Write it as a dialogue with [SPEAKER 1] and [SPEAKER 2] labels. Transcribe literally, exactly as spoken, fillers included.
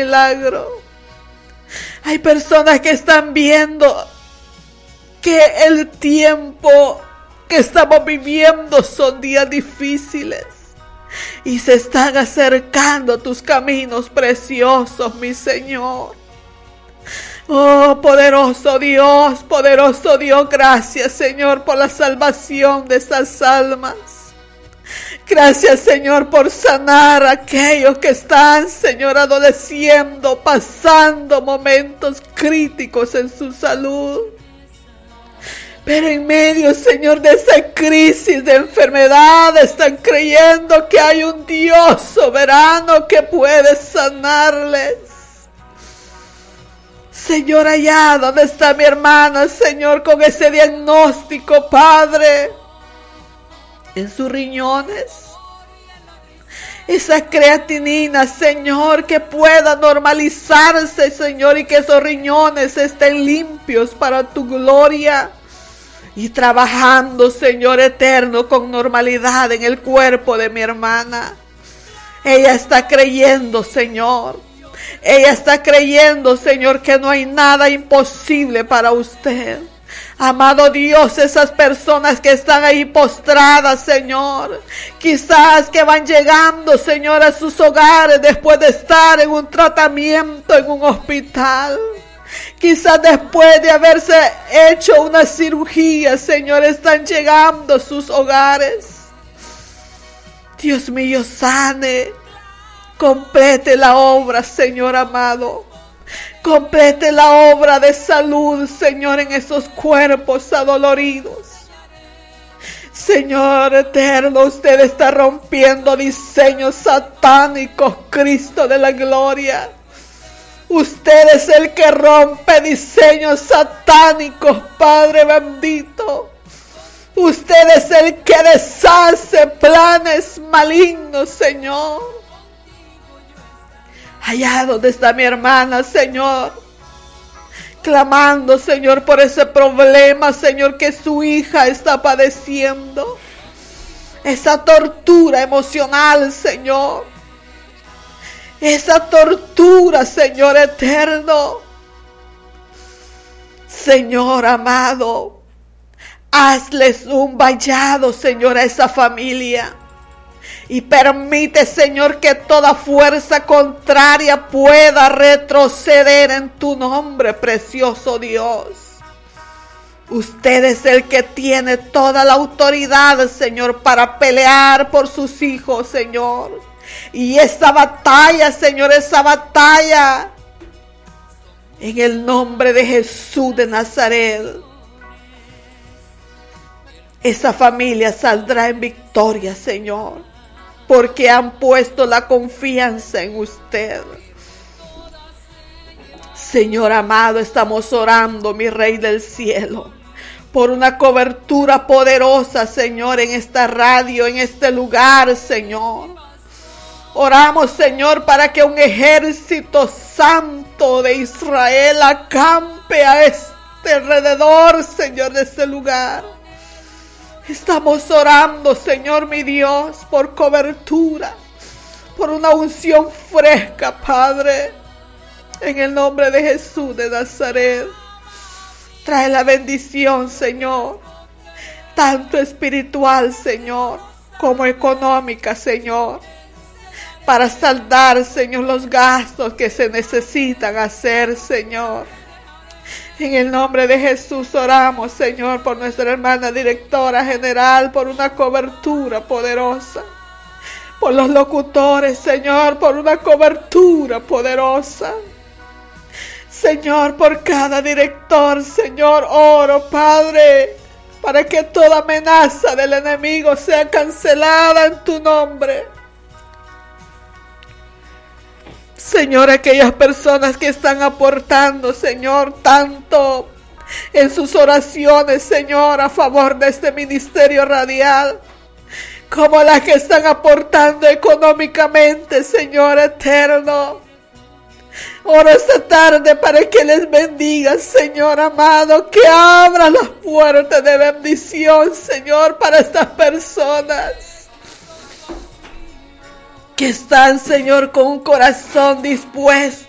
[SPEAKER 1] milagro. Hay personas que están viendo que el tiempo que estamos viviendo son días difíciles y se están acercando a tus caminos preciosos, mi Señor. Oh, poderoso Dios, poderoso Dios, gracias, Señor, por la salvación de estas almas. Gracias, Señor, por sanar a aquellos que están, Señor, adoleciendo, pasando momentos críticos en su salud. Pero en medio, Señor, de esa crisis de enfermedad, están creyendo que hay un Dios soberano que puede sanarles. Señor, allá donde está mi hermana, Señor, con ese diagnóstico, Padre, en sus riñones, esa creatinina, Señor, que pueda normalizarse, Señor, y que esos riñones estén limpios para tu gloria y trabajando, Señor eterno, con normalidad en el cuerpo de mi hermana. Ella está creyendo, Señor. Ella está creyendo, Señor, que no hay nada imposible para usted. Amado Dios, esas personas que están ahí postradas, Señor, quizás que van llegando, Señor, a sus hogares después de estar en un tratamiento en un hospital. Quizás después de haberse hecho una cirugía, Señor, están llegando a sus hogares. Dios mío, sane. Complete la obra, Señor amado. Complete la obra de salud, Señor, en esos cuerpos adoloridos. Señor eterno, usted está rompiendo diseños satánicos, Cristo de la gloria. Usted es el que rompe diseños satánicos, Padre bendito. Usted es el que deshace planes malignos, Señor. Allá donde está mi hermana, Señor, clamando, Señor, por ese problema, Señor, que su hija está padeciendo. Esa tortura emocional, Señor. Esa tortura, Señor eterno. Señor amado, hazles un vallado, Señor, a esa familia. Y permite, Señor, que toda fuerza contraria pueda retroceder en tu nombre, precioso Dios. Usted es el que tiene toda la autoridad, Señor, para pelear por sus hijos, Señor. Y esa batalla, Señor, esa batalla, en el nombre de Jesús de Nazaret, esa familia saldrá en victoria, Señor. Porque han puesto la confianza en usted. Señor amado, estamos orando, mi Rey del cielo, por una cobertura poderosa, Señor, en esta radio, en este lugar, Señor. Oramos, Señor, para que un ejército santo de Israel acampe a este alrededor, Señor, de este lugar. Estamos orando, Señor mi Dios, por cobertura, por una unción fresca, Padre, en el nombre de Jesús de Nazaret. Trae la bendición, Señor, tanto espiritual, Señor, como económica, Señor, para saldar, Señor, los gastos que se necesitan hacer, Señor. En el nombre de Jesús oramos, Señor, por nuestra hermana directora general, por una cobertura poderosa. Por los locutores, Señor, por una cobertura poderosa. Señor, por cada director, Señor, oro, Padre, para que toda amenaza del enemigo sea cancelada en tu nombre. Señor, aquellas personas que están aportando, Señor, tanto en sus oraciones, Señor, a favor de este ministerio radial, como las que están aportando económicamente, Señor eterno. Oro esta tarde para que les bendiga, Señor amado, que abra las puertas de bendición, Señor, para estas personas que están, Señor, con un corazón dispuesto